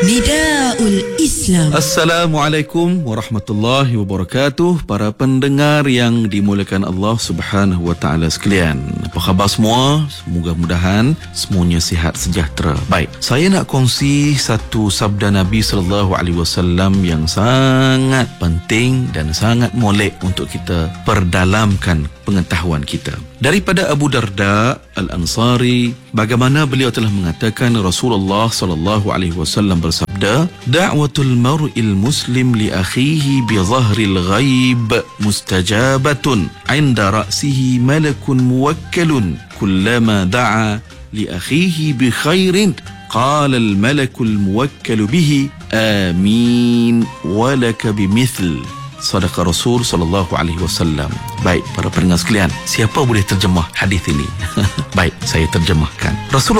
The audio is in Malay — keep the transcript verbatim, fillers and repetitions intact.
Nidaul Islam. Assalamualaikum warahmatullahi wabarakatuh. Para pendengar yang dimuliakan Allah Subhanahu wa taala sekalian. Apa khabar semua? Mudah-mudahan semuanya sihat sejahtera. Baik, saya nak kongsi satu sabda Nabi sallallahu alaihi wasallam yang sangat penting dan sangat molek untuk kita perdalamkan pengetahuan kita. Daripada Abu Darda Al-Ansari, bagaimana beliau telah mengatakan Rasulullah sallallahu alaihi wasallam bersabda, da'watul mar'il muslim li akhihi bi dhahril ghaib mustajabatun 'inda ra'sihi malakun muwakkalun kullama da'a li akhihi bi khairin qala al malakul muwakkal bihi amin wa laka bimithl. Sadaqa Rasul sallallahu alaihi wasallam. Baik, para pendengar sekalian, siapa boleh terjemah hadis ini? Baik, saya terjemahkan. Rasulullah